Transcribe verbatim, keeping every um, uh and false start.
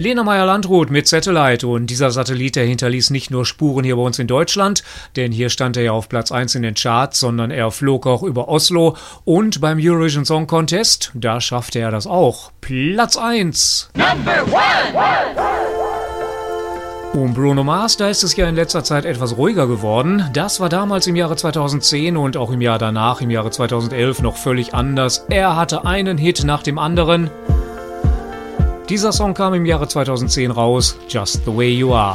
Lena Meyer-Landrut mit Satellite, und dieser Satellit, der hinterließ nicht nur Spuren hier bei uns in Deutschland, denn hier stand er ja auf Platz eins in den Charts, sondern er flog auch über Oslo, und beim Eurovision Song Contest, da schaffte er das auch. Platz eins. Number one. Um Bruno Mars, da ist es ja in letzter Zeit etwas ruhiger geworden. Das war damals im Jahre zweitausendzehn und auch im Jahr danach, im Jahre zweitausendelf, noch völlig anders. Er hatte einen Hit nach dem anderen. Dieser Song kam im Jahre zweitausendzehn raus, Just the Way You Are.